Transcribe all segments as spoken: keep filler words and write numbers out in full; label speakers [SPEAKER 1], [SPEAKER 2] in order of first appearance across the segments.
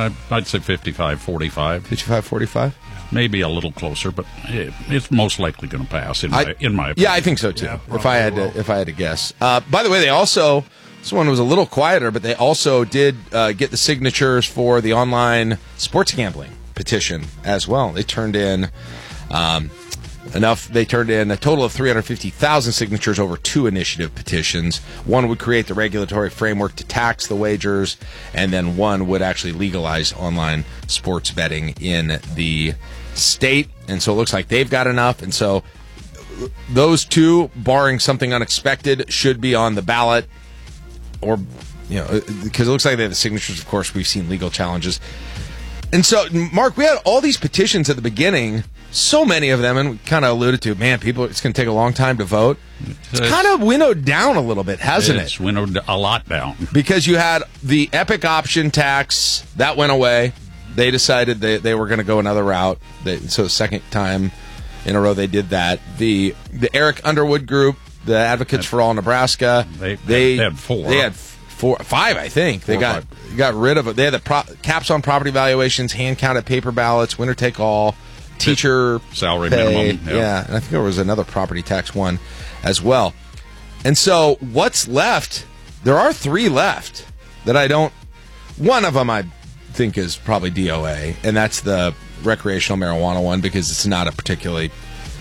[SPEAKER 1] Uh, I'd say fifty-five forty-five.
[SPEAKER 2] fifty-five forty-five?
[SPEAKER 1] Maybe a little closer, but it, it's most likely going to pass, in,
[SPEAKER 2] I,
[SPEAKER 1] my, in my opinion.
[SPEAKER 2] Yeah, I think so, too,
[SPEAKER 3] Yeah,
[SPEAKER 2] if I had
[SPEAKER 3] will.
[SPEAKER 2] to if I had to guess. Uh, by the way, they also, this one was a little quieter, but they also did uh, get the signatures for the online sports gambling petition as well. They turned in um, enough. They turned in a total of three hundred fifty thousand signatures over two initiative petitions. One would create the regulatory framework to tax the wagers, and then one would actually legalize online sports betting in the state. And so it looks like they've got enough. And so those two, barring something unexpected, should be on the ballot. Or, you know, because it looks like they have the signatures. Of course, we've seen legal challenges. And so, Mark, we had all these petitions at the beginning, so many of them, and we kind of alluded to, man, people, it's going to take a long time to vote. It's kind of winnowed down a little bit, hasn't it?
[SPEAKER 1] It's winnowed a lot down.
[SPEAKER 2] Because you had the Epic option tax, that went away. They decided they, they were going to go another route. They, so the second time in a row they did that. The the Eric Underwood group, the Advocates for All Nebraska,
[SPEAKER 1] they,
[SPEAKER 2] they,
[SPEAKER 1] they had four.
[SPEAKER 2] They had four, five, I think. They
[SPEAKER 1] Four
[SPEAKER 2] got
[SPEAKER 1] five.
[SPEAKER 2] got rid of it. They had the pro, caps on property valuations, hand counted paper ballots, winner take all, teacher
[SPEAKER 1] salary
[SPEAKER 2] pay.
[SPEAKER 1] minimum. Yeah.
[SPEAKER 2] yeah, and I think there was another property tax one as well. And so what's left? There are three left that I don't. One of them I think is probably D O A, and that's the recreational marijuana one, because it's not a particularly.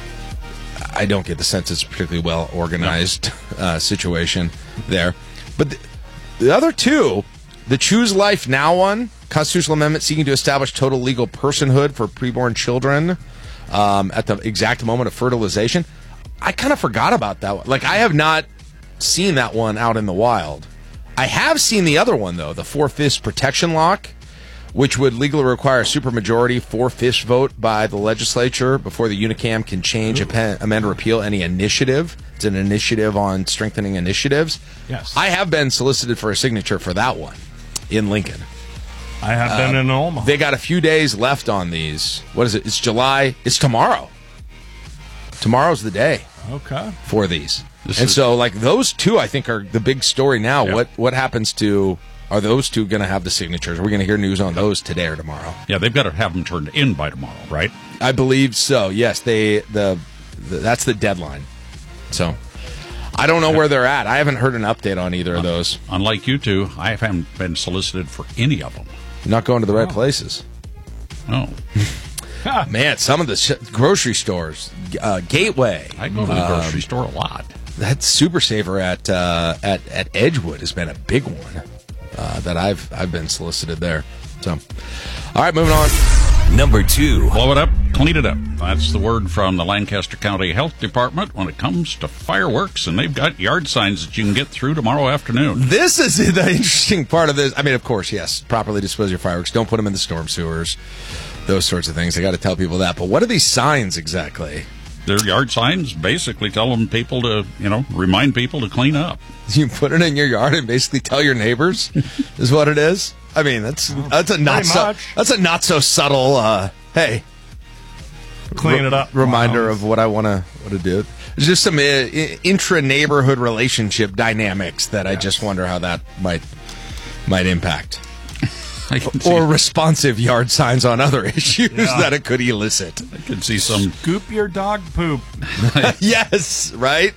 [SPEAKER 2] I don't get the sense it's a particularly well organized no. uh, situation there. But the, the other two, the Choose Life Now one, constitutional amendment seeking to establish total legal personhood for preborn children um, at the exact moment of fertilization. I kind of forgot about that one. Like, I have not seen that one out in the wild. I have seen the other one, though, the four-fifths protection lock, which would legally require a supermajority four-fifths vote by the legislature before the Unicam can change, append, amend, or repeal any initiative. It's an initiative on strengthening initiatives.
[SPEAKER 3] Yes.
[SPEAKER 2] I have been solicited for a signature for that one in Lincoln.
[SPEAKER 3] I have been
[SPEAKER 2] Uh,
[SPEAKER 3] in Omaha.
[SPEAKER 2] They got a few days left on these. What is it? It's July. It's tomorrow. Tomorrow's the day
[SPEAKER 3] Okay.
[SPEAKER 2] for these.
[SPEAKER 1] This
[SPEAKER 2] and
[SPEAKER 1] is-
[SPEAKER 2] so, like, those two, I think, are the big story now.
[SPEAKER 1] Yeah.
[SPEAKER 2] What what happens to... Are those two going to have the signatures? Are we going to hear news on those today or tomorrow?
[SPEAKER 1] Yeah, they've got to have them turned in by tomorrow, right?
[SPEAKER 2] I believe so. Yes, they the, the that's the deadline. So I don't know where they're at. I haven't heard an update on either of those.
[SPEAKER 1] Unlike you two, I haven't been solicited for any of them.
[SPEAKER 2] You're not going to the right places.
[SPEAKER 1] No.
[SPEAKER 2] Man, some of the sh- grocery stores, uh, Gateway,
[SPEAKER 1] I go to the grocery store a lot.
[SPEAKER 2] that Super Saver at uh, at at Edgewood has been a big one uh, that I've I've been solicited there. So, all right, moving on.
[SPEAKER 4] Number two.
[SPEAKER 1] Blow it up, clean it up. That's the word from the Lancaster County Health Department when it comes to fireworks, and they've got yard signs that you can get through tomorrow afternoon.
[SPEAKER 2] This is the interesting part of this. I mean, of course, yes, properly dispose your fireworks. Don't put them in the storm sewers. Those sorts of things. I got to tell people that. But what are these signs exactly?
[SPEAKER 1] Their yard signs basically tell them people to, you know, remind people to clean up.
[SPEAKER 2] You put it in your yard and basically tell your neighbors, is what it is. I mean, that's that's a not
[SPEAKER 3] Pretty
[SPEAKER 2] so
[SPEAKER 3] much.
[SPEAKER 2] that's a not so subtle. Uh, hey,
[SPEAKER 3] Clean it up.
[SPEAKER 2] reminder
[SPEAKER 3] Wow.
[SPEAKER 2] of what I want to what to do. There's just some uh, intra neighborhood relationship dynamics that I just wonder how that might might impact.
[SPEAKER 1] I can see,
[SPEAKER 2] Or responsive yard signs on other issues
[SPEAKER 3] Yeah.
[SPEAKER 2] that it could elicit.
[SPEAKER 1] I can see some.
[SPEAKER 3] Scoop your dog poop.
[SPEAKER 2] Yes, right?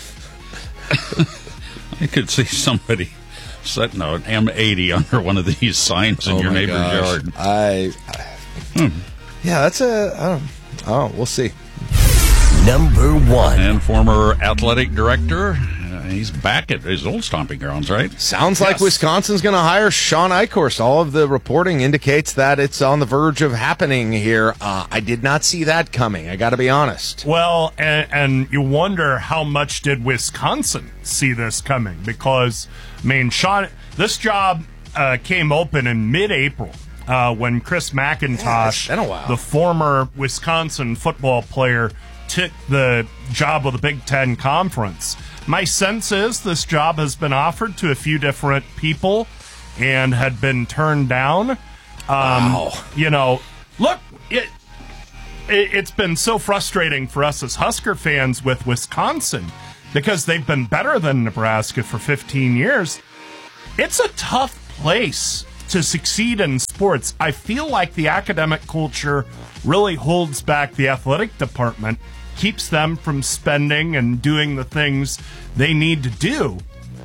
[SPEAKER 1] I could see somebody setting an M eighty under one of these signs in
[SPEAKER 2] Oh
[SPEAKER 1] your
[SPEAKER 2] my
[SPEAKER 1] neighbor's
[SPEAKER 2] gosh.
[SPEAKER 1] yard.
[SPEAKER 2] I, I yeah, that's a I don't, oh, we'll see.
[SPEAKER 4] Number one.
[SPEAKER 1] And former athletic director, uh, he's back at his old stomping grounds, right?
[SPEAKER 2] Sounds like
[SPEAKER 3] Yes.
[SPEAKER 2] Wisconsin's going to hire Sean Eichhorst. All of the reporting indicates that it's on the verge of happening here. Uh, I did not see that coming. I got to be honest.
[SPEAKER 3] Well, and, and you wonder how much did Wisconsin see this coming? Because, I mean, Sean, this job uh, came open in mid-April uh, when Chris McIntosh,
[SPEAKER 2] it's been a while.
[SPEAKER 3] the former Wisconsin football player, took the job with the Big Ten Conference. My sense is this job has been offered to a few different people and had been turned down. Um,
[SPEAKER 2] Wow.
[SPEAKER 3] You know, look, it, it, it's been so frustrating for us as Husker fans with Wisconsin because they've been better than Nebraska for fifteen years. It's a tough place to succeed in sports, I feel like the academic culture really holds back the athletic department, keeps them from spending and doing the things they need to do.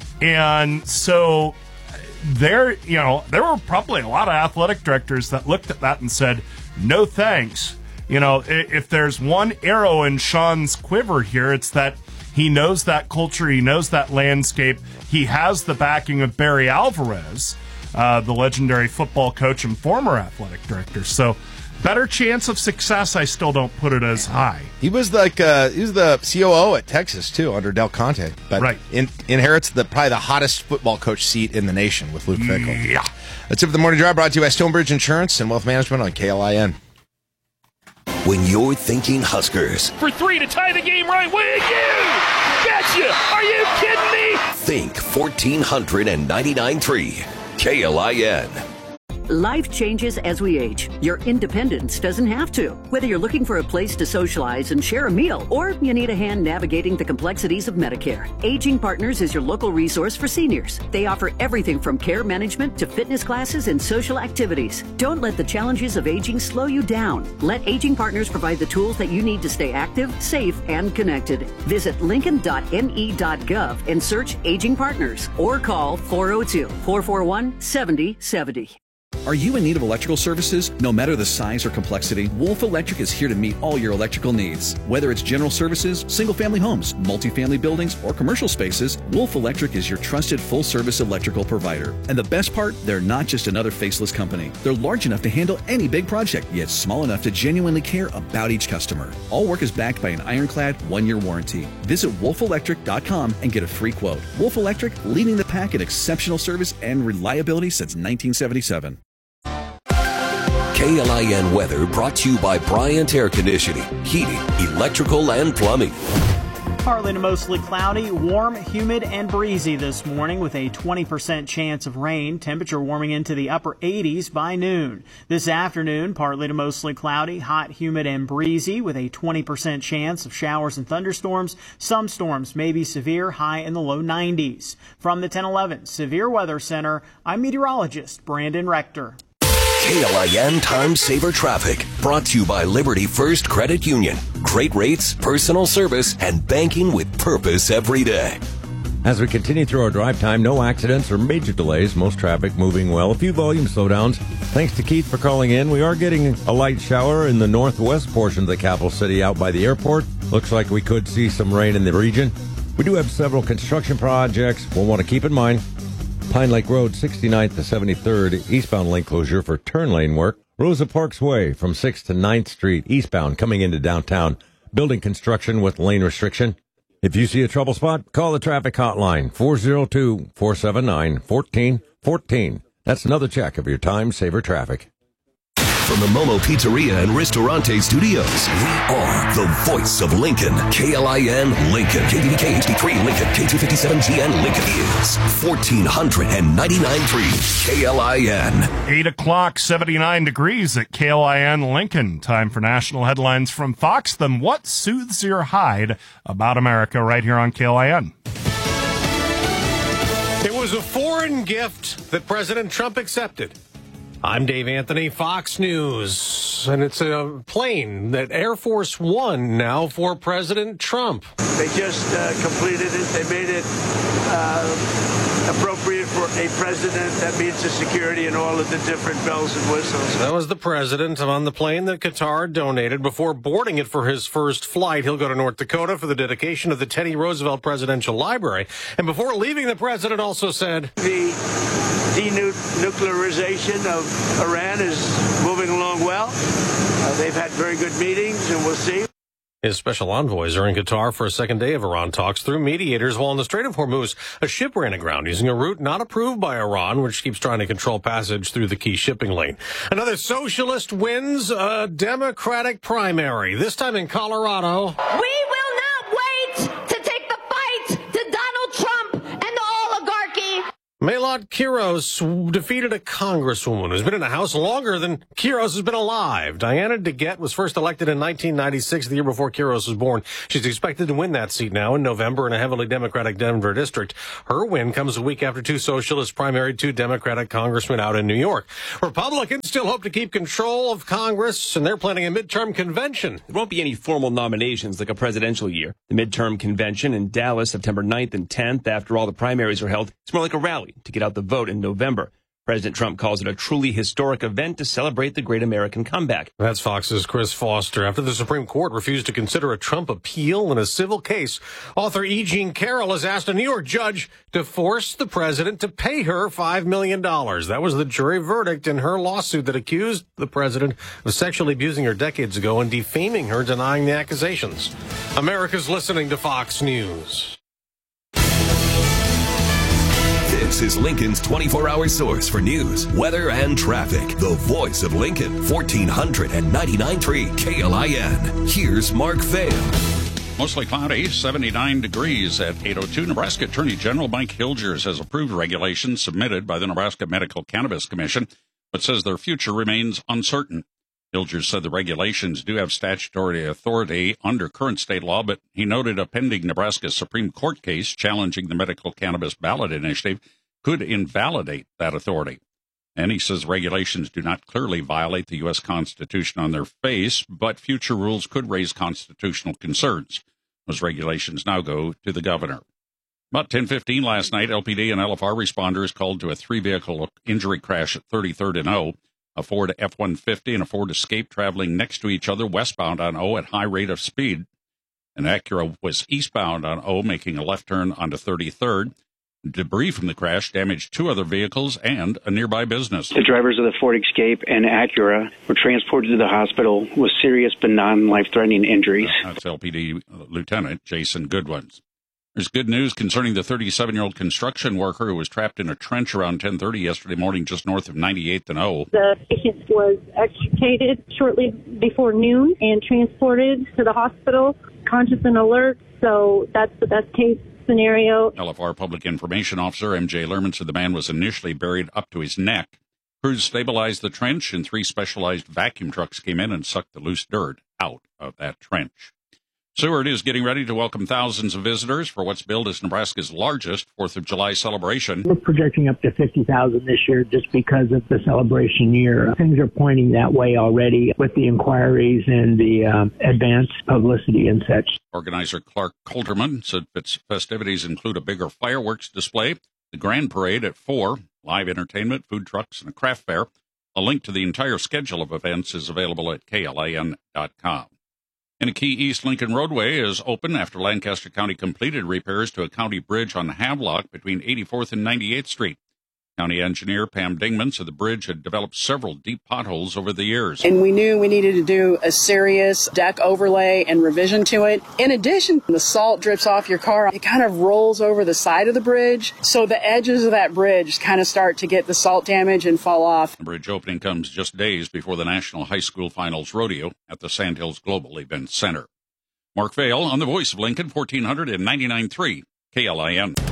[SPEAKER 3] And so there, you know, there were probably a lot of athletic directors that looked at that and said, no thanks. You know, if there's one arrow in Sean's quiver here, it's that he knows that culture, he knows that landscape, he has the backing of Barry Alvarez, uh, the legendary football coach and former athletic director. So, better chance of success, I still don't put it as high.
[SPEAKER 2] He was like uh, he was the C O O at Texas too under Del Conte, but
[SPEAKER 3] right.
[SPEAKER 2] in, inherits the probably the hottest football coach seat in the nation with Luke Fickell.
[SPEAKER 3] Yeah.
[SPEAKER 2] That's it for the Morning Drive, brought to you by Stonebridge Insurance and Wealth Management on K L I N.
[SPEAKER 4] When you're thinking Huskers,
[SPEAKER 5] for three to tie the game right, will you? Betcha! Are you kidding me?
[SPEAKER 4] think fourteen ninety-nine point three K L I N.
[SPEAKER 6] Life changes as we age. Your independence doesn't have to. Whether you're looking for a place to socialize and share a meal, or you need a hand navigating the complexities of Medicare, Aging Partners is your local resource for seniors. They offer everything from care management to fitness classes and social activities. Don't let the challenges of aging slow you down. Let Aging Partners provide the tools that you need to stay active, safe, and connected. Visit lincoln dot m e dot gov and search Aging Partners or call four oh two, four four one, seven oh seven oh.
[SPEAKER 7] Are you in need of electrical services? No matter the size or complexity, Wolf Electric is here to meet all your electrical needs. Whether it's general services, single-family homes, multifamily buildings, or commercial spaces, Wolf Electric is your trusted full-service electrical provider. And the best part, they're not just another faceless company. They're large enough to handle any big project, yet small enough to genuinely care about each customer. All work is backed by an ironclad one-year warranty. Visit wolf electric dot com and get a free quote. Wolf Electric, leading the pack in exceptional service and reliability since nineteen seventy-seven.
[SPEAKER 4] K L I N weather brought to you by Bryant Air Conditioning, Heating, Electrical, and Plumbing.
[SPEAKER 8] Partly to mostly cloudy, warm, humid, and breezy this morning with a twenty percent chance of rain. Temperature warming into the upper eighties by noon. This afternoon, partly to mostly cloudy, hot, humid, and breezy with a twenty percent chance of showers and thunderstorms. Some storms may be severe, high in the low nineties. From the ten eleven Severe Weather Center, I'm meteorologist Brandon Rector.
[SPEAKER 4] K L I N Time Saver Traffic, brought to you by Liberty First Credit Union. Great rates, personal service, and banking with purpose every day.
[SPEAKER 9] As we continue through our drive time, no accidents or major delays. Most traffic moving well. A few volume slowdowns. Thanks to Keith for calling in. We are getting a light shower in the northwest portion of the capital city out by the airport. Looks like we could see some rain in the region. We do have several construction projects we'll want to keep in mind. Pine Lake Road, sixty-ninth to seventy-third, eastbound lane closure for turn lane work. Rosa Parks Way from sixth to ninth Street, eastbound, coming into downtown. Building construction with lane restriction. If you see a trouble spot, call the traffic hotline, four oh two, four seven nine, one four one four. That's another check of your time saver traffic.
[SPEAKER 4] From the Momo Pizzeria and Ristorante Studios, we are the voice of Lincoln. K L I N Lincoln. K D V K H D three Lincoln. K two fifty-seven G N Lincoln is fourteen ninety-nine point three K L I N.
[SPEAKER 3] eight o'clock, seventy-nine degrees at K L I N Lincoln. Time for national headlines from Fox. Then what soothes your hide about America right here on K L I N.
[SPEAKER 10] It was a foreign gift that President Trump accepted. I'm Dave Anthony, Fox News, and it's a plane that Air Force One now for President Trump.
[SPEAKER 11] They just uh, completed it. They made it uh, appropriate for a president. That means the security and all of the different bells and whistles.
[SPEAKER 10] That was the president on the plane that Qatar donated. Before boarding it for his first flight, he'll go to North Dakota for the dedication of the Teddy Roosevelt Presidential Library. And before leaving, the president also said,
[SPEAKER 11] The denuclearization of Iran is moving along well. Uh, they've had very good meetings, and we'll see.
[SPEAKER 10] His special envoys are in Qatar for a second day of Iran talks through mediators, while in the Strait of Hormuz, a ship ran aground using a route not approved by Iran, which keeps trying to control passage through the key shipping lane. Another socialist wins a Democratic primary, this time in Colorado.
[SPEAKER 12] We will not wait to take the fight to Donald Trump and the oligarchy.
[SPEAKER 10] Maylot Quiros defeated a congresswoman who's been in the House longer than Quiros has been alive. Diana DeGette was first elected in nineteen ninety-six, the year before Quiros was born. She's expected to win that seat now in November in a heavily Democratic Denver district. Her win comes a week after two socialists primaried two Democratic congressmen out in New York. Republicans still hope to keep control of Congress, and they're planning a midterm convention.
[SPEAKER 12] There won't be any formal nominations like a presidential year. The midterm convention in Dallas, September ninth and tenth, after all the primaries are held, it's more like a rally to get out the vote in November. President Trump calls it a truly historic event to celebrate the great American comeback.
[SPEAKER 10] That's Fox's Chris Foster. After the Supreme Court refused to consider a Trump appeal in a civil case, author E. Jean Carroll has asked a New York judge to force the president to pay her five million dollars. That was the jury verdict in her lawsuit that accused the president of sexually abusing her decades ago and defaming her, denying the accusations. America's listening to Fox News.
[SPEAKER 4] This is Lincoln's twenty-four hour source for news, weather, and traffic. The voice of Lincoln, fourteen ninety-nine point three K L I N. Here's Mark Vail.
[SPEAKER 1] Mostly cloudy, seventy-nine degrees at eight oh two. Nebraska Attorney General Mike Hilgers has approved regulations submitted by the Nebraska Medical Cannabis Commission, but says their future remains uncertain. Hilgers said the regulations do have statutory authority under current state law, but he noted a pending Nebraska Supreme Court case challenging the medical cannabis ballot initiative could invalidate that authority. And he says regulations do not clearly violate the U S Constitution on their face, but future rules could raise constitutional concerns. Those regulations now go to the governor. About ten fifteen last night, L P D and L F R responders called to a three-vehicle injury crash at thirty-third and O. A Ford F one fifty and a Ford Escape traveling next to each other westbound on O at high rate of speed. An Acura was eastbound on O, making a left turn onto thirty-third. Debris from the crash damaged two other vehicles and a nearby business.
[SPEAKER 13] The drivers of the Ford Escape and Acura were transported to the hospital with serious but non-life-threatening injuries.
[SPEAKER 1] That's L P D Lieutenant Jason Goodwins. There's good news concerning the thirty-seven-year-old construction worker who was trapped in a trench around ten thirty yesterday morning just north of ninety-eighth and O.
[SPEAKER 14] The patient was extricated shortly before noon and transported to the hospital, conscious and alert, so that's the best case scenario.
[SPEAKER 1] L F R Public Information Officer M J Lerman said the man was initially buried up to his neck. Crews stabilized the trench, and three specialized vacuum trucks came in and sucked the loose dirt out of that trench. Seward is getting ready to welcome thousands of visitors for what's billed as Nebraska's largest fourth of July celebration.
[SPEAKER 15] We're projecting up to fifty thousand this year just because of the celebration year. Things are pointing that way already with the inquiries and the um, advanced publicity and such.
[SPEAKER 1] Organizer Clark Coulterman said its festivities include a bigger fireworks display, the grand parade at four, live entertainment, food trucks, and a craft fair. A link to the entire schedule of events is available at K L I N dot com. And a key East Lincoln roadway is open after Lancaster County completed repairs to a county bridge on Havelock between eighty-fourth and ninety-eighth Street. County engineer Pam Dingman said the bridge had developed several deep potholes over the years.
[SPEAKER 16] And we knew we needed to do a serious deck overlay and revision to it. In addition, the salt drips off your car. It kind of rolls over the side of the bridge. So the edges of that bridge kind of start to get the salt damage and fall off.
[SPEAKER 1] The bridge opening comes just days before the National High School Finals Rodeo at the Sandhills Global Event Center. Mark Vail on the Voice of Lincoln, fourteen ninety-nine point three K L I N.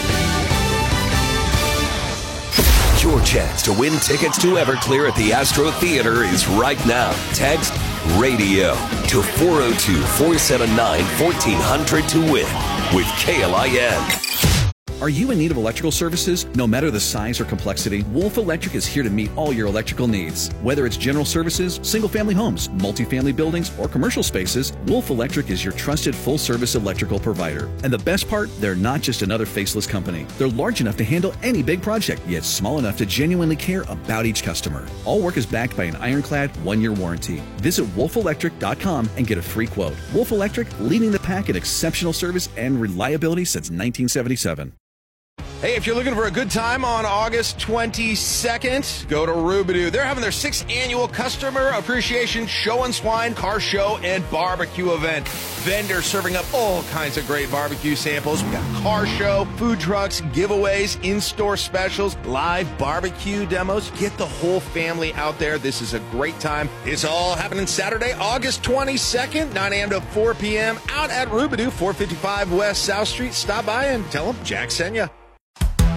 [SPEAKER 4] Your chance to win tickets to Everclear at the Astro Theater is right now. Text RADIO to four oh two, four seven nine, fourteen hundred to win with K L I N.
[SPEAKER 7] Are you in need of electrical services? No matter the size or complexity, Wolf Electric is here to meet all your electrical needs. Whether it's general services, single-family homes, multifamily buildings, or commercial spaces, Wolf Electric is your trusted full-service electrical provider. And the best part, they're not just another faceless company. They're large enough to handle any big project, yet small enough to genuinely care about each customer. All work is backed by an ironclad one-year warranty. Visit wolf electric dot com and get a free quote. Wolf Electric, leading the pack in exceptional service and reliability since nineteen seventy-seven.
[SPEAKER 2] Hey, if you're looking for a good time on August twenty-second, go to Rubidoo. They're having their sixth annual Customer Appreciation Show and Swine Car Show and Barbecue event. Vendors serving up all kinds of great barbecue samples. We got car show, food trucks, giveaways, in-store specials, live barbecue demos. Get the whole family out there. This is a great time. It's all happening Saturday, August twenty-second, nine a.m. to four p.m. out at Rubidoo, four fifty-five West South Street. Stop by and tell them Jack sent you.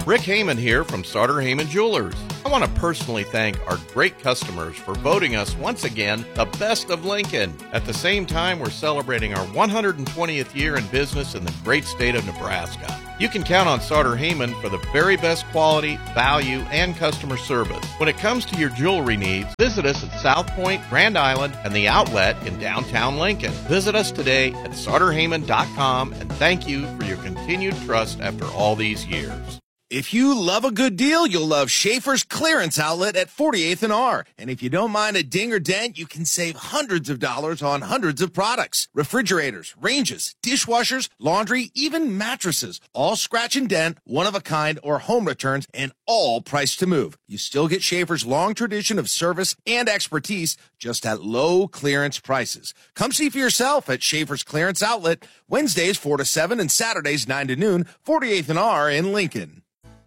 [SPEAKER 17] Rick Heyman here from Sartor Heyman Jewelers. I want to personally thank our great customers for voting us once again the best of Lincoln. At the same time, we're celebrating our one hundred twentieth year in business in the great state of Nebraska. You can count on Sartor Heyman for the very best quality, value, and customer service. When it comes to your jewelry needs, visit us at South Point, Grand Island, and the Outlet in downtown Lincoln. Visit us today at sartor heyman dot com and thank you for your continued trust after all these years.
[SPEAKER 2] If you love a good deal, you'll love Schaefer's Clearance Outlet at forty-eighth and R. And if you don't mind a ding or dent, you can save hundreds of dollars on hundreds of products. Refrigerators, ranges, dishwashers, laundry, even mattresses. All scratch and dent, one-of-a-kind, or home returns, and all priced to move. You still get Schaefer's long tradition of service and expertise, just at low clearance prices. Come see for yourself at Schaefer's Clearance Outlet, Wednesdays four to seven and Saturdays nine to noon, forty-eighth and R in Lincoln.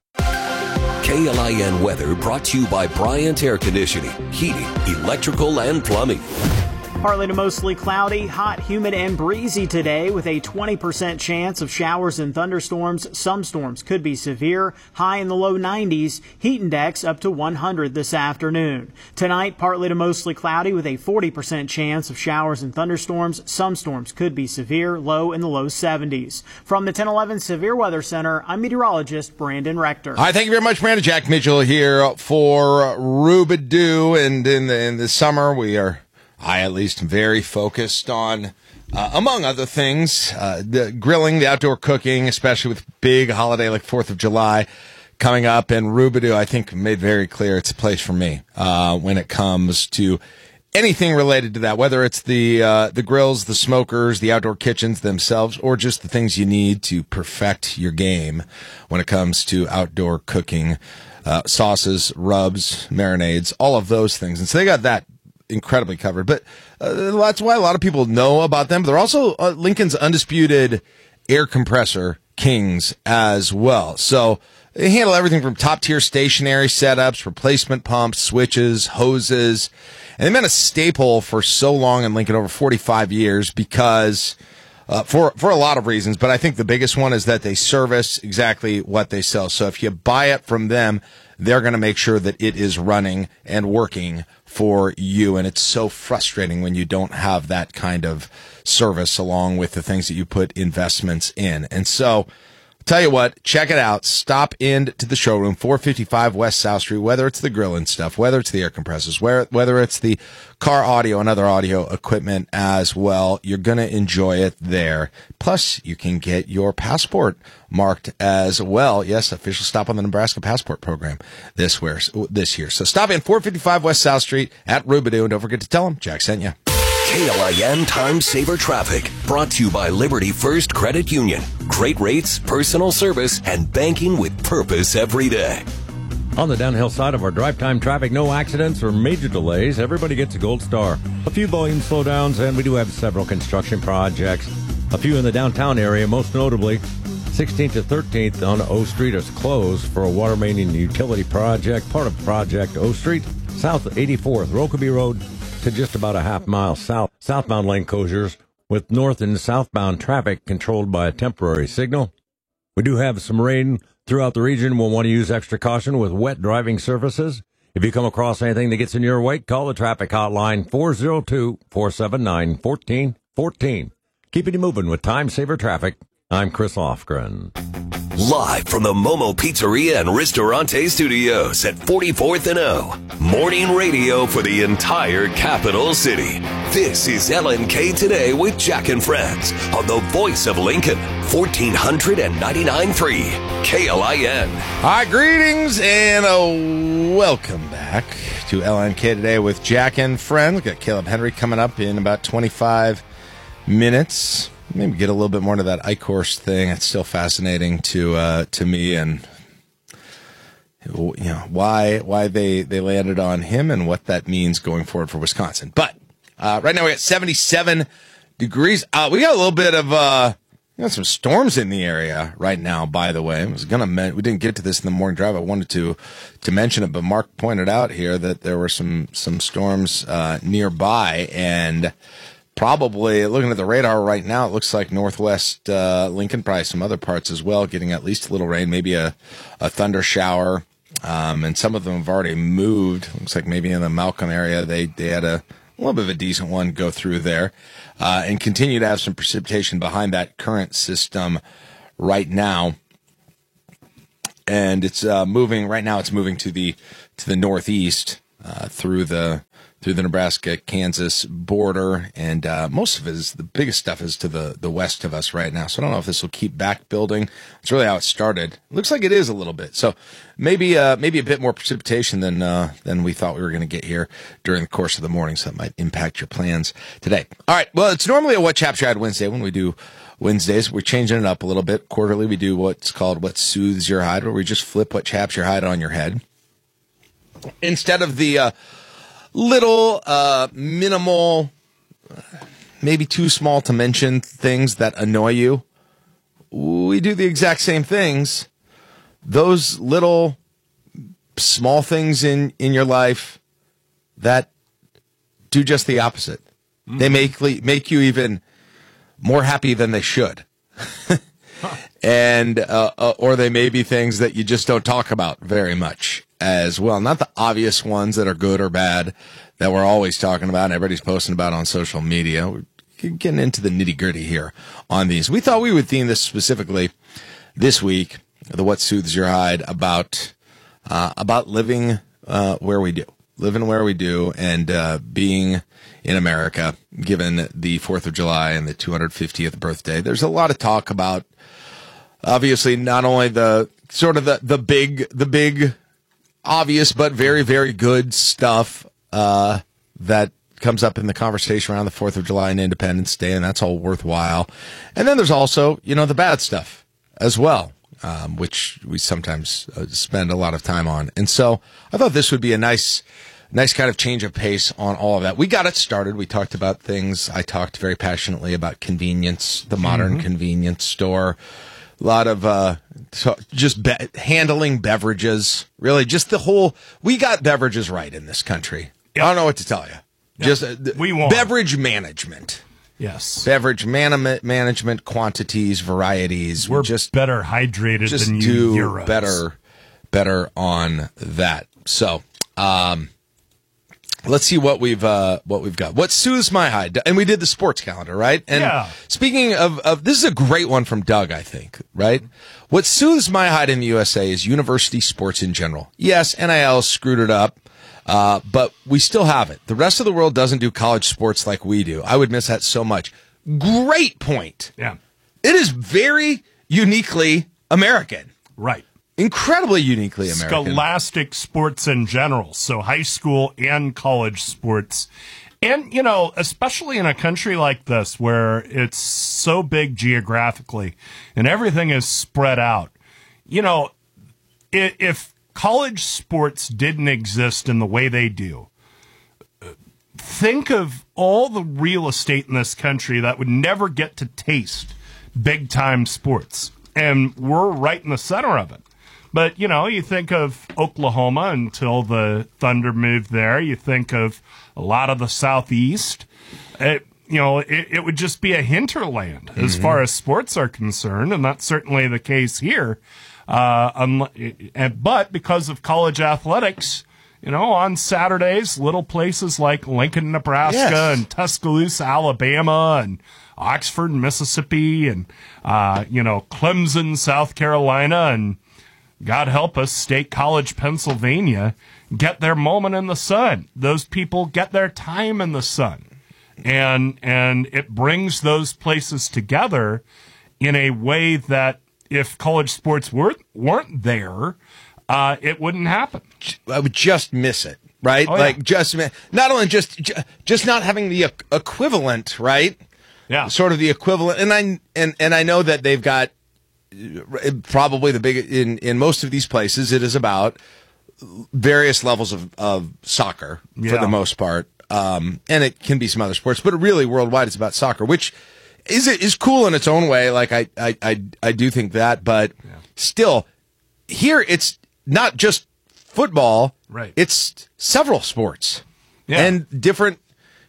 [SPEAKER 4] K L I N weather brought to you by Bryant Air Conditioning, Heating, Electrical, and Plumbing.
[SPEAKER 8] Partly to mostly cloudy, hot, humid, and breezy today with a twenty percent chance of showers and thunderstorms. Some storms could be severe, high in the low nineties, heat index up to one hundred this afternoon. Tonight, partly to mostly cloudy with a forty percent chance of showers and thunderstorms. Some storms could be severe, low in the low seventies. From the ten eleven Severe Weather Center, I'm meteorologist Brandon Rector.
[SPEAKER 2] Hi, thank you very much, Brandon. Jack Mitchell here for Rubidoo, and in the, in the summer we are I, at least, am very focused on, uh, among other things, uh, the grilling, the outdoor cooking, especially with big holiday like fourth of July coming up. And Rubidoo, I think, made very clear it's a place for me uh, when it comes to anything related to that, whether it's the uh, the grills, the smokers, the outdoor kitchens themselves, or just the things you need to perfect your game when it comes to outdoor cooking, uh, sauces, rubs, marinades, all of those things. And so they got that incredibly covered, but uh, that's why a lot of people know about them. But they're also uh, Lincoln's undisputed air compressor kings as well. So they handle everything from top tier stationary setups, replacement pumps, switches, hoses, and they've been a staple for so long in Lincoln, over forty-five years, because uh, for for a lot of reasons. But I think the biggest one is that they service exactly what they sell. So if you buy it from them, they're going to make sure that it is running and working for you. And it's so frustrating when you don't have that kind of service along with the things that you put investments in. And so, tell you what, check it out. Stop in to the showroom, four fifty-five West South Street, whether it's the grill and stuff, whether it's the air compressors, whether it's the car audio and other audio equipment as well. You're going to enjoy it there. Plus, you can get your passport marked as well. Yes, official stop on the Nebraska Passport Program this year. This year. So stop in, four fifty-five West South Street at Rubidoo, and don't forget to tell them Jack sent you.
[SPEAKER 4] K L I N Time Saver Traffic, brought to you by Liberty First Credit Union. Great rates, personal service, and banking with purpose every day.
[SPEAKER 9] On the downhill side of our drive time traffic, no accidents or major delays. Everybody gets a gold star. A few volume slowdowns, and we do have several construction projects. A few in the downtown area, most notably sixteenth to thirteenth on O Street is closed for a water main and utility project, part of Project O Street. South eighty-fourth, Rokeby Road to just about a half mile south. Southbound lane closures with north and southbound traffic controlled by a temporary signal. We do have some rain throughout the region. We'll want to use extra caution with wet driving surfaces. If you come across anything that gets in your way, call the traffic hotline four oh two, four seven nine, one four one four. Keeping you moving with Time Saver Traffic. I'm Chris Lofgren.
[SPEAKER 4] Live from the Momo Pizzeria and Ristorante Studios at forty-fourth and O. Morning radio for the entire capital city. This is L N K Today with Jack and Friends on the voice of Lincoln, fourteen ninety-nine point three K L I N.
[SPEAKER 2] Hi, greetings and a welcome back to L N K Today with Jack and Friends. We've got Caleb Henry coming up in about twenty-five minutes. Maybe get a little bit more into that Eichhorst thing. It's still fascinating to uh, to me, and you know why why they, they landed on him and what that means going forward for Wisconsin. But uh, right now we got seventy-seven degrees. Uh, we got a little bit of uh, we got some storms in the area right now. By the way, I was gonna men- we didn't get to this in the morning drive. I wanted to to mention it, but Mark pointed out here that there were some some storms uh, nearby, and probably, looking at the radar right now, it looks like northwest uh, Lincoln, probably some other parts as well, getting at least a little rain, maybe a, a thunder shower. Um, and some of them have already moved. Looks like maybe in the Malcolm area, they, they had a, a little bit of a decent one go through there, uh, and continue to have some precipitation behind that current system right now. And it's uh, moving right now. It's moving to the to the northeast uh, through the through the Nebraska-Kansas border, and uh, most of it is the biggest stuff is to the the west of us right now. So I don't know if this will keep back building. It's really how it started. It looks like it is a little bit. So maybe uh, maybe a bit more precipitation than uh, than we thought we were going to get here during the course of the morning. So that might impact your plans today. All right. Well, it's normally a What Chaps Your Hide Wednesday when we do Wednesdays. We're changing it up a little bit. Quarterly, we do what's called What Soothes Your Hide, where we just flip what chaps your hide on your head. Instead of the uh, little, uh, minimal, maybe too small to mention things that annoy you, we do the exact same things. Those little, small things in, in your life that do just the opposite. Mm-hmm. They make make you even more happy than they should. and uh, uh, or they may be things that you just don't talk about very much as well. Not the obvious ones that are good or bad that we're always talking about and everybody's posting about on social media. We're getting into the nitty-gritty here on these. We thought we would theme this specifically this week, the What Soothes Your Hide, about uh, about living uh, where we do. Living where we do and uh, being in America, given the fourth of July and the two hundred fiftieth birthday. There's a lot of talk about, obviously, not only the sort of the, the big, the big, obvious, but very, very good stuff uh, that comes up in the conversation around the fourth of July and Independence Day, and that's all worthwhile. And then there's also, you know, the bad stuff as well, um, which we sometimes uh, spend a lot of time on. And so I thought this would be a nice... Nice kind of change of pace on all of that. We got it started. We talked about things. I talked very passionately about convenience, the modern mm-hmm. convenience store. A lot of uh, so just be- handling beverages. Really, just the whole. We got beverages right in this country. Yep. I don't know what to tell you. Yep. Just uh,
[SPEAKER 3] we want
[SPEAKER 2] beverage management.
[SPEAKER 3] Yes,
[SPEAKER 2] beverage man- management, quantities, varieties.
[SPEAKER 3] We're
[SPEAKER 2] we just
[SPEAKER 3] better hydrated
[SPEAKER 2] just
[SPEAKER 3] than you.
[SPEAKER 2] Do
[SPEAKER 3] Euros.
[SPEAKER 2] better, better on that. So. Um, Let's see what we've uh, what we've got. What soothes my hide? And we did the sports calendar, right? And
[SPEAKER 3] yeah.
[SPEAKER 2] Speaking of, of, this is a great one from Doug, I think, right? What soothes my hide in the U S A is university sports in general. Yes, N I L screwed it up, uh, but we still have it. The rest of the world doesn't do college sports like we do. I would miss that so much. Great point.
[SPEAKER 3] Yeah.
[SPEAKER 2] It is very uniquely American.
[SPEAKER 3] Right.
[SPEAKER 2] Incredibly uniquely American.
[SPEAKER 3] Scholastic sports in general, so high school and college sports. And, you know, especially in a country like this where it's so big geographically and everything is spread out, you know, if college sports didn't exist in the way they do, think of all the real estate in this country that would never get to taste big-time sports. And we're right in the center of it. But, you know, you think of Oklahoma until the Thunder moved there. You think of a lot of the Southeast. It, you know, it, it would just be a hinterland as mm-hmm. far as sports are concerned, and that's certainly the case here. Uh, um, and, but because of college athletics, you know, on Saturdays, little places like Lincoln, Nebraska, yes. and Tuscaloosa, Alabama, and Oxford, Mississippi, and, uh, you know, Clemson, South Carolina, and God help us, State College, Pennsylvania, get their moment in the sun. Those people get their time in the sun. And and it brings those places together in a way that if college sports weren't, weren't there, uh, it wouldn't happen.
[SPEAKER 2] I would just miss it, right?
[SPEAKER 3] Oh, yeah.
[SPEAKER 2] Like, just not only just just not having the equivalent, right?
[SPEAKER 3] Yeah.
[SPEAKER 2] Sort of the equivalent. And I, and, and I know that they've got probably the big in in most of these places it is about various levels of of soccer
[SPEAKER 3] yeah.
[SPEAKER 2] for the most part, um and it can be some other sports, but really worldwide it's about soccer, which is is cool in its own way. Like I I I, I do think that, but yeah. still here it's not just football,
[SPEAKER 3] right?
[SPEAKER 2] It's several sports
[SPEAKER 3] yeah.
[SPEAKER 2] and different,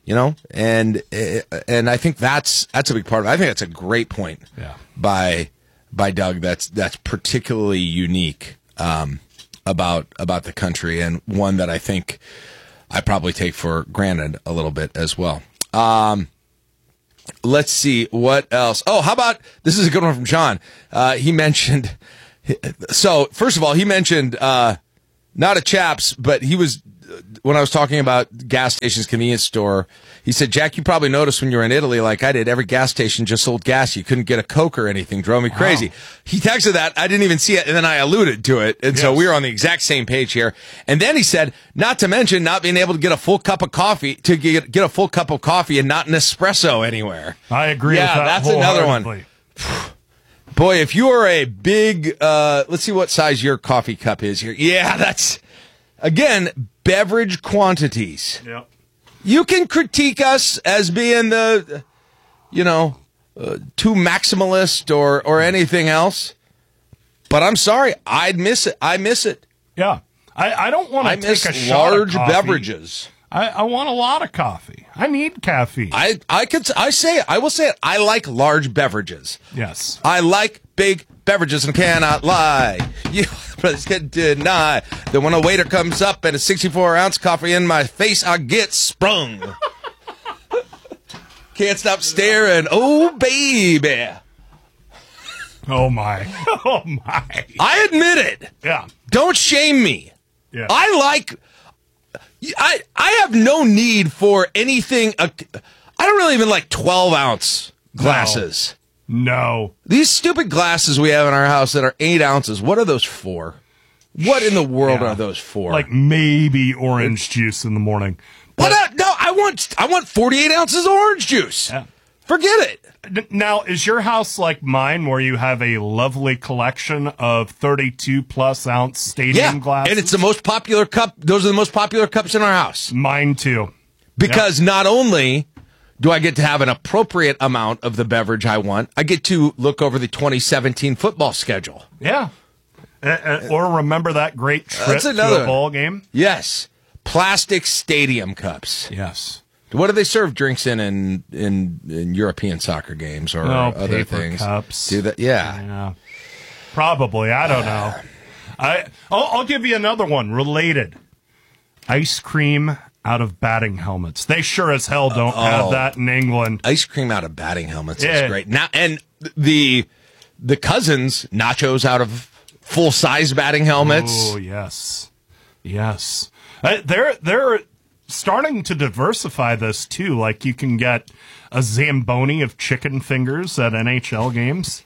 [SPEAKER 2] You know, and and I think that's that's a big part of it. I think that's a great point
[SPEAKER 3] yeah.
[SPEAKER 2] by by Doug. That's that's particularly unique um, about about the country, and one that I think I probably take for granted a little bit as well. Um, let's see what else. Oh, how about this is a good one from John. Uh, he mentioned. So first of all, he mentioned uh, not a Chaps, but he was. When I was talking about gas stations, convenience store, he said, Jack, you probably noticed when you were in Italy, like I did, every gas station just sold gas. You couldn't get a Coke or anything. Drove me crazy. Wow. He texted that. I didn't even see it. And then I alluded to it. And yes. so we were on the exact same page here. And then he said, not to mention not being able to get a full cup of coffee, to get, get a full cup of coffee and not an espresso anywhere.
[SPEAKER 3] I agree
[SPEAKER 2] yeah,
[SPEAKER 3] with that.
[SPEAKER 2] That's another one. Boy, if you are a big, uh, let's see what size your coffee cup is here. Yeah, that's, again, beverage quantities.
[SPEAKER 3] Yep.
[SPEAKER 2] You can critique us as being the, you know, uh, too maximalist or, or anything else, but I'm sorry, I'd miss it. I miss it.
[SPEAKER 3] Yeah, I, I don't want to take
[SPEAKER 2] miss
[SPEAKER 3] a shot
[SPEAKER 2] large
[SPEAKER 3] of coffee.
[SPEAKER 2] beverages.
[SPEAKER 3] I, I want a lot of coffee. I need caffeine.
[SPEAKER 2] I I could I say it. I will say it. I like large beverages.
[SPEAKER 3] Yes,
[SPEAKER 2] I like big beverages and cannot lie. You brothers can deny that when a waiter comes up and a sixty-four ounce coffee in my face, I get sprung. Can't stop staring. Oh, baby.
[SPEAKER 3] Oh, my. Oh, my.
[SPEAKER 2] I admit it.
[SPEAKER 3] Yeah.
[SPEAKER 2] Don't shame me.
[SPEAKER 3] Yeah.
[SPEAKER 2] I like... I I have no need for anything... Uh, I don't really even like twelve ounce glasses.
[SPEAKER 3] No. no.
[SPEAKER 2] These stupid glasses we have in our house that are eight ounces, what are those for? What in the world
[SPEAKER 3] yeah.
[SPEAKER 2] are those for?
[SPEAKER 3] Like maybe orange juice in the morning.
[SPEAKER 2] What? Uh, no, I want I want forty-eight ounces of orange juice.
[SPEAKER 3] Yeah.
[SPEAKER 2] Forget it.
[SPEAKER 3] Now, is your house like mine where you have a lovely collection of thirty-two plus ounce stadium
[SPEAKER 2] yeah,
[SPEAKER 3] glasses?
[SPEAKER 2] And it's the most popular cup. Those are the most popular cups in our house.
[SPEAKER 3] Mine too.
[SPEAKER 2] Because yep. not only do I get to have an appropriate amount of the beverage I want, I get to look over the twenty seventeen football schedule.
[SPEAKER 3] Yeah. Uh, or remember that great trip
[SPEAKER 2] That's another,
[SPEAKER 3] to a ball game?
[SPEAKER 2] Yes. Plastic stadium cups.
[SPEAKER 3] Yes.
[SPEAKER 2] What do they serve drinks in in, in, in European soccer games or
[SPEAKER 3] oh,
[SPEAKER 2] other
[SPEAKER 3] paper
[SPEAKER 2] things?
[SPEAKER 3] Cups.
[SPEAKER 2] Do that? Yeah.
[SPEAKER 3] yeah. Probably. I don't know. I I'll, I'll give you another one related. Ice cream out of batting helmets. They sure as hell don't uh, oh. have that in England.
[SPEAKER 2] Ice cream out of batting helmets
[SPEAKER 3] yeah.
[SPEAKER 2] is great. Now and the the cousins nachos out of full size batting helmets.
[SPEAKER 3] Oh yes, yes. Uh, they're they're starting to diversify this too. Like you can get a Zamboni of chicken fingers at N H L games.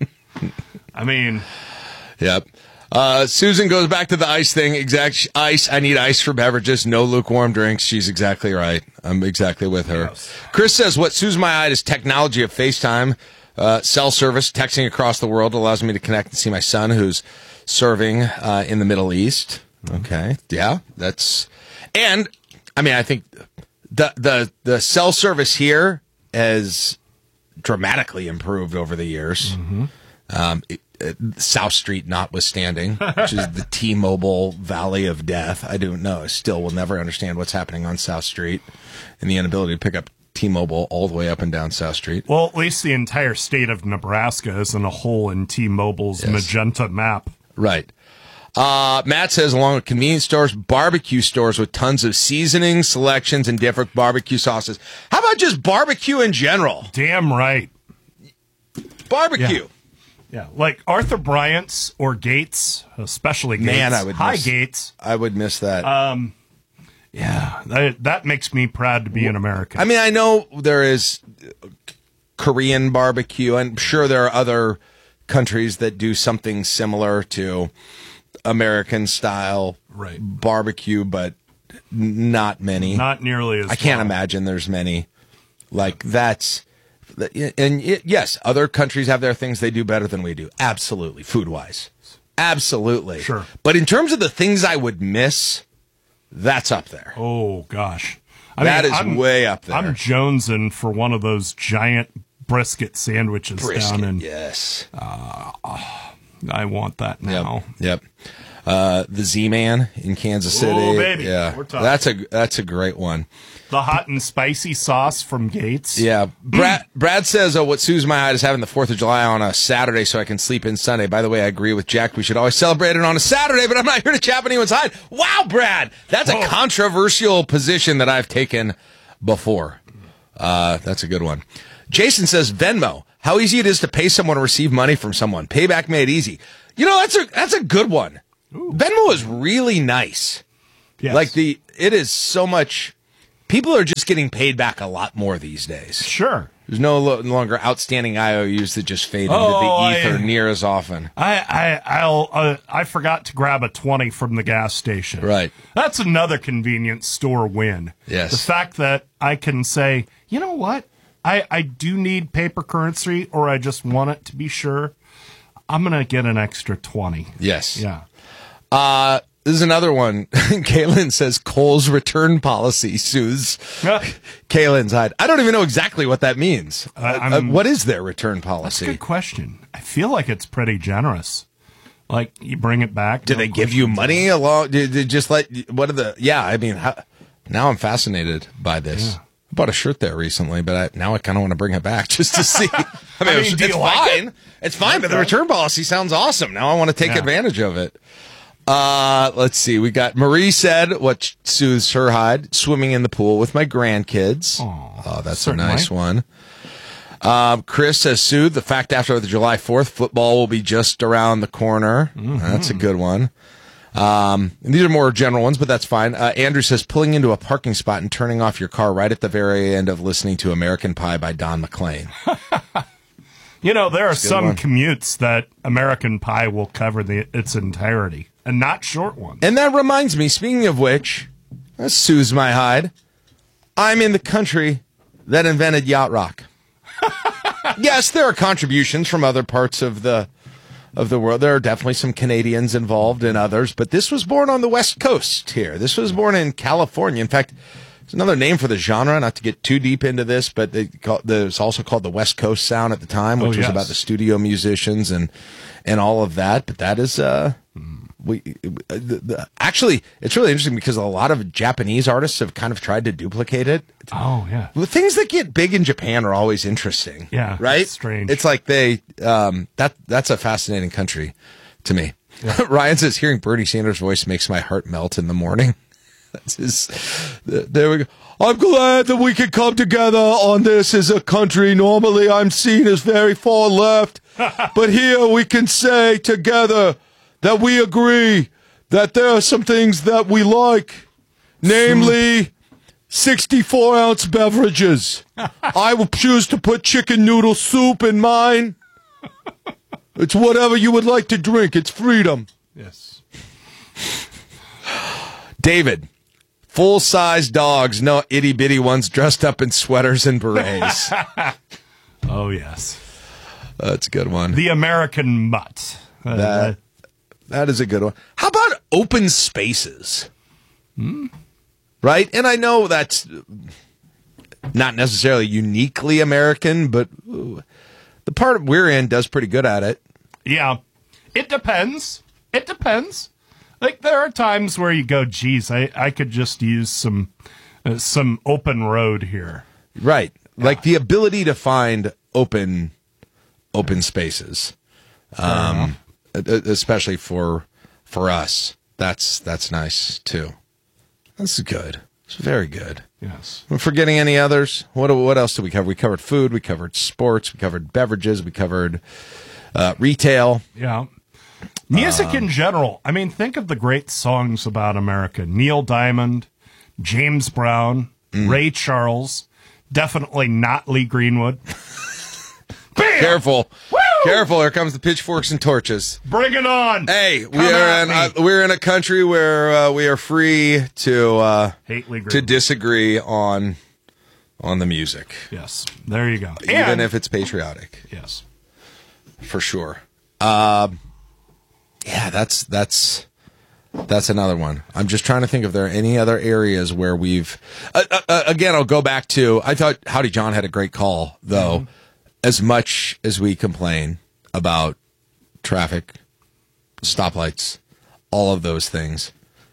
[SPEAKER 3] I mean,
[SPEAKER 2] yep. Uh, Susan goes back to the ice thing. Exact ice. I need ice for beverages. No lukewarm drinks. She's exactly right. I'm exactly with her. Yes. Chris says what sues my eye is technology of FaceTime, uh, cell service, texting across the world allows me to connect and see my son who's serving uh, in the Middle East. Okay, yeah, that's and I mean I think the the the cell service here has dramatically improved over the years.
[SPEAKER 3] Mm-hmm.
[SPEAKER 2] Um, it, it, South Street notwithstanding, which is the T-Mobile Valley of Death. I don't know. I still will never understand what's happening on South Street and the inability to pick up T-Mobile all the way up and down South Street.
[SPEAKER 3] Well, at least the entire state of Nebraska isn't a hole in T-Mobile's
[SPEAKER 2] yes.
[SPEAKER 3] magenta map.
[SPEAKER 2] Right. Uh, Matt says, along with convenience stores, barbecue stores with tons of seasonings, selections, and different barbecue sauces. How about just barbecue in general?
[SPEAKER 3] Damn right.
[SPEAKER 2] Barbecue.
[SPEAKER 3] Yeah, yeah. Like Arthur Bryant's or Gates, especially Gates.
[SPEAKER 2] Man, I would
[SPEAKER 3] Hi,
[SPEAKER 2] miss,
[SPEAKER 3] Gates.
[SPEAKER 2] I would miss that.
[SPEAKER 3] Um, yeah, that, that makes me proud to be an American.
[SPEAKER 2] I mean, I know there is Korean barbecue. I'm sure there are other countries that do something similar to American style
[SPEAKER 3] right.
[SPEAKER 2] barbecue, but not many.
[SPEAKER 3] Not nearly as
[SPEAKER 2] I can't
[SPEAKER 3] well.
[SPEAKER 2] imagine there's many. Like that's, and yes, other countries have their things they do better than we do. Absolutely, food wise, absolutely.
[SPEAKER 3] Sure.
[SPEAKER 2] But in terms of the things I would miss, that's up there.
[SPEAKER 3] Oh gosh, I
[SPEAKER 2] that
[SPEAKER 3] mean,
[SPEAKER 2] is
[SPEAKER 3] I'm,
[SPEAKER 2] way up there.
[SPEAKER 3] I'm jonesing for one of those giant brisket sandwiches
[SPEAKER 2] brisket,
[SPEAKER 3] down in.
[SPEAKER 2] Yes.
[SPEAKER 3] Uh, oh, I want that now.
[SPEAKER 2] Yep. yep. Uh, the Z-Man in Kansas City.
[SPEAKER 3] Oh, baby.
[SPEAKER 2] Yeah,
[SPEAKER 3] We're talking.
[SPEAKER 2] that's a that's a great one.
[SPEAKER 3] The hot and spicy sauce from Gates.
[SPEAKER 2] Yeah, Brad. Brad says, "Oh, what soothes my heart is having the Fourth of July on a Saturday, so I can sleep in Sunday." By the way, I agree with Jack. We should always celebrate it on a Saturday, but I'm not here to chap anyone's hide. Wow, Brad, that's a
[SPEAKER 3] Whoa.
[SPEAKER 2] controversial position that I've taken before. Uh, that's a good one. Jason says, "Venmo. How easy it is to pay someone or receive money from someone. Payback made easy." You know, that's a that's a good one. Ooh. Venmo is really nice.
[SPEAKER 3] Yes.
[SPEAKER 2] Like the, it is so much. People are just getting paid back a lot more these days.
[SPEAKER 3] Sure.
[SPEAKER 2] There's no lo- longer outstanding I O Us that just fade
[SPEAKER 3] Oh,
[SPEAKER 2] into the ether
[SPEAKER 3] I-
[SPEAKER 2] near as often.
[SPEAKER 3] I I I'll uh, I forgot to grab a twenty from the gas station.
[SPEAKER 2] Right.
[SPEAKER 3] That's another convenience store win.
[SPEAKER 2] Yes.
[SPEAKER 3] The fact that I can say, you know what, I I do need paper currency, or I just want it to be sure. I'm gonna get an extra twenty.
[SPEAKER 2] Yes.
[SPEAKER 3] Yeah.
[SPEAKER 2] Uh, this is another one. Kaylin says Kohl's return policy soothes Kaylin's hide. I don't even know exactly what that means.
[SPEAKER 3] Uh,
[SPEAKER 2] Uh,
[SPEAKER 3] I'm-
[SPEAKER 2] what is their return
[SPEAKER 3] That's
[SPEAKER 2] policy?
[SPEAKER 3] a good question. I feel like it's pretty generous. Like you bring it back.
[SPEAKER 2] Do
[SPEAKER 3] no
[SPEAKER 2] they give you
[SPEAKER 3] questions
[SPEAKER 2] money along? Did they just let? What are the? Yeah, I mean, how, now I'm fascinated by this.
[SPEAKER 3] Yeah.
[SPEAKER 2] I bought a shirt there recently, but I, now I kind of want to bring it back just to see. I mean,
[SPEAKER 3] I mean,
[SPEAKER 2] it's,
[SPEAKER 3] do you
[SPEAKER 2] it's
[SPEAKER 3] like
[SPEAKER 2] fine.
[SPEAKER 3] it?
[SPEAKER 2] It's fine, but the
[SPEAKER 3] Okay.
[SPEAKER 2] return policy sounds awesome. Now I want to take
[SPEAKER 3] Yeah.
[SPEAKER 2] advantage of it. Uh, let's see. We got Marie said what soothes her hide: swimming in the pool with my grandkids.
[SPEAKER 3] Aw,
[SPEAKER 2] oh, that's
[SPEAKER 3] certainly.
[SPEAKER 2] a nice one. Um, Chris says, soothe the fact after the July fourth football will be just around the corner.
[SPEAKER 3] Mm-hmm.
[SPEAKER 2] That's a good one. Um, and these are more general ones, but that's fine. Uh, Andrew says, pulling into a parking spot and turning off your car right at the very end of listening to American Pie by Don McLean.
[SPEAKER 3] You know, there are
[SPEAKER 2] a good
[SPEAKER 3] some
[SPEAKER 2] one.
[SPEAKER 3] commutes that American Pie will cover the its entirety, and not short ones.
[SPEAKER 2] And that reminds me, speaking of which, that soothes my hide. I'm in the country that invented yacht rock. Yes, there are contributions from other parts of the of the world. There are definitely some Canadians involved and others, but this was born on the West Coast here. This was born in California. In fact, it's another name for the genre, not to get too deep into this, but they call, it's also called the West Coast sound at the time, which
[SPEAKER 3] Oh,
[SPEAKER 2] was
[SPEAKER 3] yes.
[SPEAKER 2] about the studio musicians and and all of that. But that is uh we the, the, actually it's really interesting because a lot of Japanese artists have kind of tried to duplicate it.
[SPEAKER 3] Oh, yeah.
[SPEAKER 2] The things that get big in Japan are always interesting.
[SPEAKER 3] Yeah,
[SPEAKER 2] Right?
[SPEAKER 3] it's strange.
[SPEAKER 2] It's like they um that that's a fascinating country to me. Ryan says hearing Bernie Sanders' voice makes my heart melt in the morning. That's his, there we go. I'm glad that we can come together on this as a country. Normally I'm seen as very far left, but here we can say together that we agree that there are some things that we like, namely sixty-four ounce beverages. I will choose to put chicken noodle soup in mine. It's whatever you would like to drink. It's freedom.
[SPEAKER 3] Yes.
[SPEAKER 2] David, full-size dogs, no itty-bitty ones dressed up in sweaters and berets.
[SPEAKER 3] Oh, yes.
[SPEAKER 2] That's a good one.
[SPEAKER 3] The American mutt. Uh,
[SPEAKER 2] That, that is a good one. How about open spaces?
[SPEAKER 3] Hmm?
[SPEAKER 2] Right? And I know that's not necessarily uniquely American, but ooh, the part we're in does pretty good at it.
[SPEAKER 3] Yeah. It depends. It depends. Like, there are times where you go, geez, I, I could just use some uh, some open road here.
[SPEAKER 2] Right. Like the ability to find open open spaces. Um, e- especially for for us. That's that's nice too. That's good. It's very good.
[SPEAKER 3] Yes.
[SPEAKER 2] We're forgetting any others? What what else did we cover? We covered food, we covered sports, we covered beverages, we covered uh, retail.
[SPEAKER 3] Yeah. Music
[SPEAKER 2] Um,
[SPEAKER 3] in general. I mean, think of the great songs about America. Neil Diamond, James Brown,
[SPEAKER 2] Mm.
[SPEAKER 3] Ray Charles, definitely not Lee Greenwood. Bam!
[SPEAKER 2] Careful. Careful, here comes the pitchforks and torches.
[SPEAKER 3] Bring it on.
[SPEAKER 2] Hey, we
[SPEAKER 3] Come
[SPEAKER 2] are
[SPEAKER 3] at
[SPEAKER 2] in
[SPEAKER 3] me.
[SPEAKER 2] uh, we're in a country where uh, we are free to uh,
[SPEAKER 3] Hate Lee
[SPEAKER 2] to
[SPEAKER 3] Greenwood.
[SPEAKER 2] disagree on on the music.
[SPEAKER 3] Yes. There you go.
[SPEAKER 2] Even
[SPEAKER 3] And-
[SPEAKER 2] if it's patriotic.
[SPEAKER 3] Yes.
[SPEAKER 2] For sure. Um, yeah, that's that's that's another one. I'm just trying to think if there are any other areas where we've. Uh, uh, uh, again, I'll go back to. I thought Howdy John had a great call, though.
[SPEAKER 3] Mm-hmm.
[SPEAKER 2] As much as we complain about traffic, stoplights, all of those things.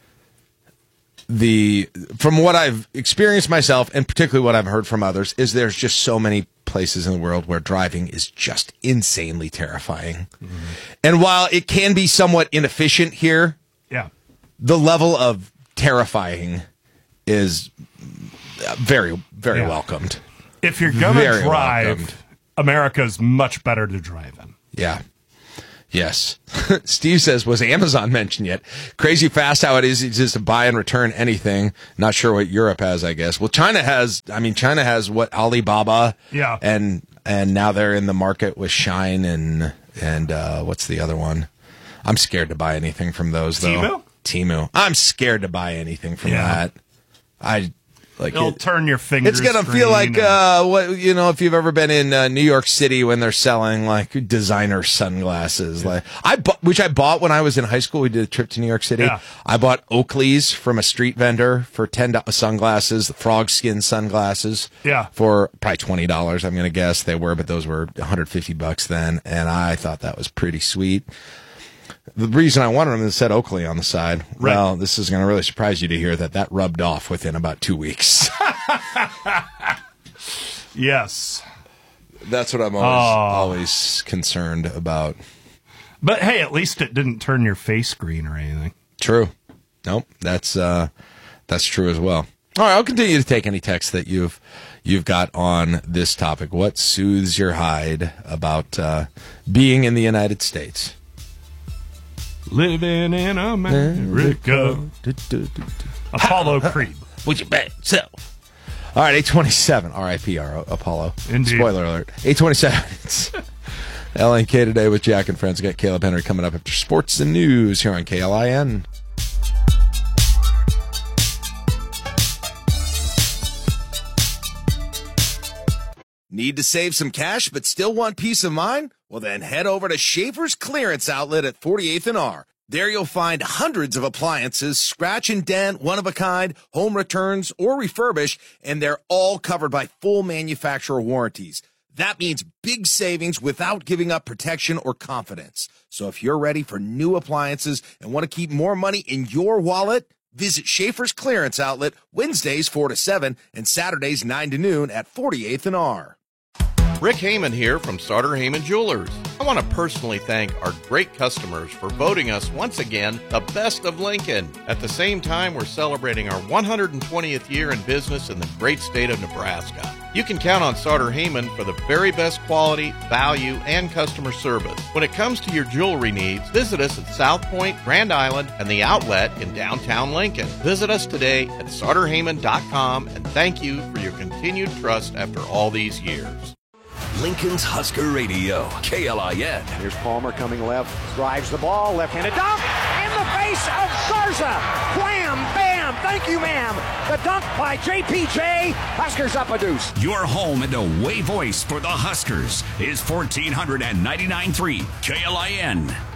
[SPEAKER 2] The from what I've experienced myself, and particularly what I've heard from others, is there's just so many places in the world where driving is just insanely terrifying. Mm-hmm. And while it can be somewhat inefficient here,
[SPEAKER 3] yeah,
[SPEAKER 2] the level of terrifying is very, very yeah. welcomed.
[SPEAKER 3] If you're going to drive, welcomed. America's much better to drive in.
[SPEAKER 2] Yeah. Yes. Steve says, was Amazon mentioned yet? Crazy fast how it is just to buy and return anything. Not sure what Europe has, I guess. Well, China has, I mean, China has what, Alibaba?
[SPEAKER 3] Yeah.
[SPEAKER 2] And and now they're in the market with Shine and, and uh, what's the other one? I'm scared to buy anything from those, though.
[SPEAKER 3] Temu?
[SPEAKER 2] Temu. I'm scared to buy anything from yeah. that. I... Like
[SPEAKER 3] It'll
[SPEAKER 2] it,
[SPEAKER 3] turn your fingers.
[SPEAKER 2] It's gonna feel like uh, what you know if you've ever been in uh, New York City when they're selling like designer sunglasses. Yeah. Like I bought, which I bought when I was in high school. We did a trip to New York City.
[SPEAKER 3] Yeah.
[SPEAKER 2] I bought Oakley's from a street vendor for ten dollars sunglasses, the frog skin sunglasses.
[SPEAKER 3] Yeah.
[SPEAKER 2] For probably twenty dollars. I'm gonna guess they were, but those were one hundred fifty bucks then, and I thought that was pretty sweet. The reason I wanted them is it said Oakley on the side.
[SPEAKER 3] Right.
[SPEAKER 2] Well, this is going to really surprise you to hear that that rubbed off within about two weeks.
[SPEAKER 3] Yes.
[SPEAKER 2] That's what I'm always,
[SPEAKER 3] oh.
[SPEAKER 2] always concerned about.
[SPEAKER 3] But hey, at least it didn't turn your face green or anything.
[SPEAKER 2] True. Nope. That's uh, that's true as well. All right, I'll continue to take any texts that you've you've got on this topic. What soothes your hide about uh, being in the United States?
[SPEAKER 3] Living in America. Apollo Creed.
[SPEAKER 2] Would you bet yourself? All right, eight twenty-seven. R I P R Apollo.
[SPEAKER 3] Indeed.
[SPEAKER 2] Spoiler alert. eight twenty-seven. It's L N K Today with Jack and Friends. We got Caleb Henry coming up after sports and news here on K L I N. Need to save some cash but still want peace of mind? Well, then head over to Schaefer's Clearance Outlet at forty-eighth and R. There you'll find hundreds of appliances, scratch and dent, one-of-a-kind, home returns, or refurbished, and they're all covered by full manufacturer warranties. That means big savings without giving up protection or confidence. So if you're ready for new appliances and want to keep more money in your wallet, visit Schaefer's Clearance Outlet Wednesdays four to seven and Saturdays nine to noon at forty-eighth and R.
[SPEAKER 17] Rick Heyman here from Sauter Heyman Jewelers. I want to personally thank our great customers for voting us once again the best of Lincoln. At the same time, we're celebrating our one hundred twentieth year in business in the great state of Nebraska. You can count on Sauter Heyman for the very best quality, value, and customer service. When it comes to your jewelry needs, visit us at South Point, Grand Island, and the Outlet in downtown Lincoln. Visit us today at sauter heyman dot com and thank you for your continued trust after all these years.
[SPEAKER 4] Lincoln's Husker Radio, K L I N.
[SPEAKER 18] Here's Palmer coming left, drives the ball, left-handed dunk, in the face of Garza. Wham, bam, thank you, ma'am. The dunk by J P J. Huskers up a deuce.
[SPEAKER 19] Your home and away voice for the Huskers is fourteen ninety-nine point three K L I N.